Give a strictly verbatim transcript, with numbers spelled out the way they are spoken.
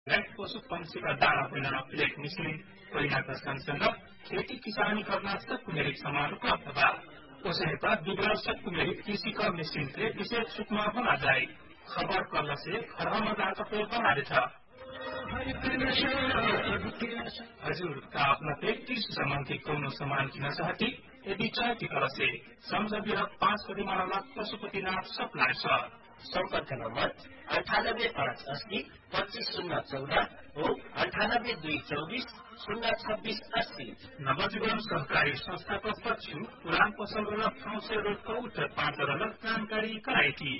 पशु पंक्षीका दाना बनाउन प्लेट मिसिन परिणाका सँगसँग खेती किसानी गर्न सबको मेरिट समान उपलब्ध बा उसने पर दुबला सबको मेरिट कृषि का मिसिन से विशेष सुकमा बना जाए खबर करने से घर में जाकर तो बना देता हजुर का अपना तैतीस संबंधी कोनो सामान किन चाहती यदि चाहती कर से समझ बिहा पाँच परिमाणला पशुपतिनाथ सप्लाई छ संपर्क नम्बर अंठानब्बे पाँच अस्सी पच्चीस शून्य चौदह हो अंठानब्बे दुई चौबीस शून्य छब्बीस अस्सी नवजीवन सहकारी संस्थाको पक्ष पुरान पसल र ठाउँसे रोडको उत्तर पाँच अलग जानकारी गराएकी